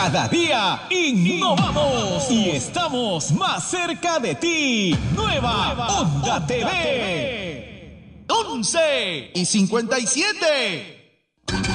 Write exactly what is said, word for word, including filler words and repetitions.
Cada día innovamos y estamos más cerca de ti. Nueva, Nueva Onda, Onda T V. once y cincuenta y siete.